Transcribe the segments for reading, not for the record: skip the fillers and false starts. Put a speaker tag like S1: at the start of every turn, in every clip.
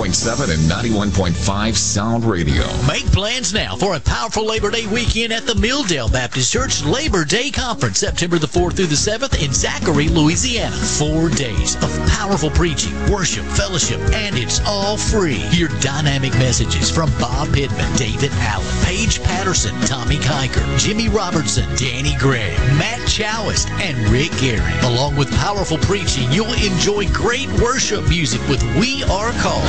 S1: 91.7 and 91.5 Sound Radio.
S2: Make plans now for a powerful Labor Day weekend at the Milldale Baptist Church Labor Day Conference, September the 4th through the 7th in Zachary, Louisiana. 4 days of powerful preaching, worship, fellowship, and it's all free. Hear dynamic messages from Bob Pittman, David Allen, Paige Patterson, Tommy Kiker, Jimmy Robertson, Danny Gregg, Matt Chowist, and Rick Gary. Along with powerful preaching, you'll enjoy great worship music with We Are Called.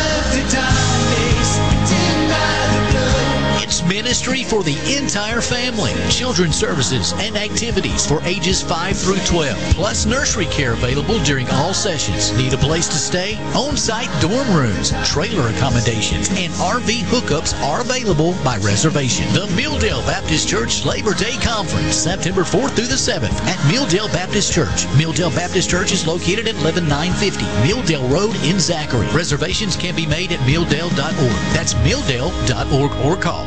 S2: It's ministry for the entire family. Children's services and activities for ages 5 through 12, plus nursery care available during all sessions. Need a place to stay? On-site dorm rooms, trailer accommodations, and RV hookups are available by reservation. The Milldale Baptist Church Labor Day Conference, September 4th through the 7th at Milldale Baptist Church. Milldale Baptist Church is located at 11950 Milldale Road in Zachary. Reservations can be made at milldale.org. That's milldale.org or call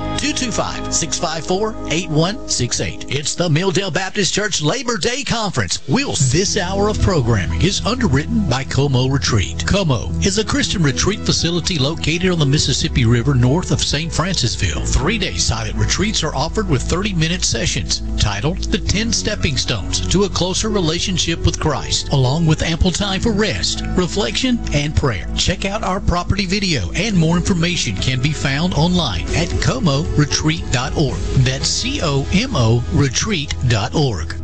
S2: 225-654-8168. It's the Milldale Baptist Church Labor Day Conference. This hour of programming is underwritten by Como Retreat. Como is a Christian retreat facility located on the Mississippi River north of St. Francisville. 3-day silent retreats are offered with 30-minute sessions titled The 10 Stepping Stones to a Closer Relationship with Christ, along with ample time for rest, reflection, and prayer. Check out our property video, and more information can be found online at ComoRetreat.org. That's COMO Retreat.org.